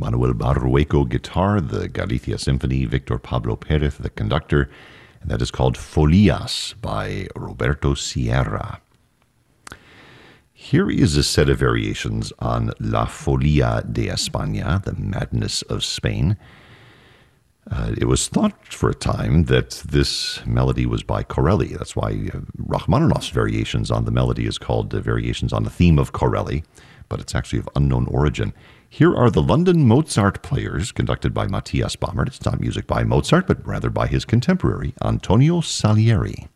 Manuel Barrueco guitar, the Galicia Symphony, Victor Pablo Perez, the conductor, and that is called Folias by Roberto Sierra. Here is a set of variations on La Folia de España, the Madness of Spain. It was thought for a time that this melody was by Corelli. That's why Rachmaninoff's variations on the melody is called Variations on the Theme of Corelli, but it's actually of unknown origin. Here are the London Mozart Players, conducted by Matthias Baumert. It's not music by Mozart, but rather by his contemporary, Antonio Salieri.